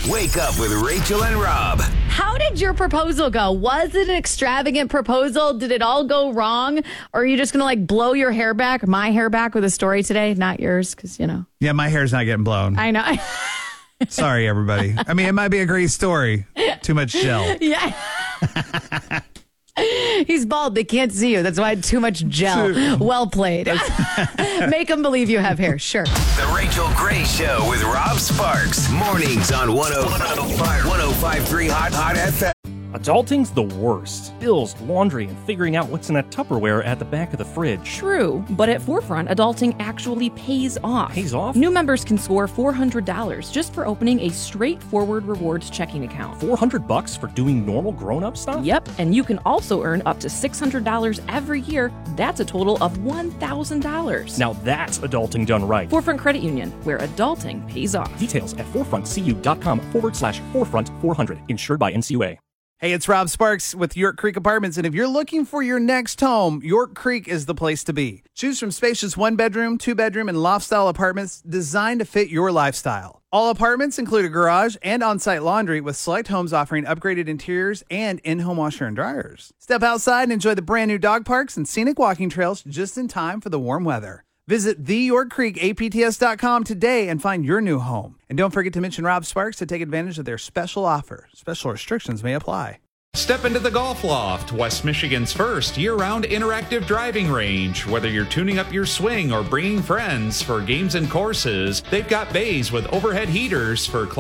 Wake up with Rachel and Rob. How did your proposal go? Was it an extravagant proposal? Did it all go wrong? Or are you just going to blow your hair back, my hair back with a story today? Not yours, because, Yeah, my hair's not getting blown. I know. Sorry, everybody. I mean, it might be a great story. Too much gel. Yeah. He's bald. They can't see you. That's why too much gel. Well played. Make them believe you have hair. Sure. The Rachel Gray Show with Rob Sparks. Mornings on 105.3 Hot FM. Adulting's the worst. Bills, laundry, and figuring out what's in that Tupperware at the back of the fridge. True, but at Forefront, adulting actually pays off. Pays off? New members can score $400 just for opening a straightforward rewards checking account. $400 for doing normal grown-up stuff? Yep, and you can also earn up to $600 every year. That's a total of $1,000. Now that's adulting done right. Forefront Credit Union, where adulting pays off. Details at forefrontcu.com/forefront400. Insured by NCUA. Hey, it's Rob Sparks with York Creek Apartments, and if you're looking for your next home, York Creek is the place to be. Choose from spacious one-bedroom, two-bedroom, and loft-style apartments designed to fit your lifestyle. All apartments include a garage and on-site laundry, with select homes offering upgraded interiors and in-home washer and dryers. Step outside and enjoy the brand-new dog parks and scenic walking trails just in time for the warm weather. Visit theyorkcreekapts.com today and find your new home. And don't forget to mention Rob Sparks to take advantage of their special offer. Special restrictions may apply. Step into the Golf Loft, West Michigan's first year-round interactive driving range. Whether you're tuning up your swing or bringing friends for games and courses, they've got bays with overhead heaters for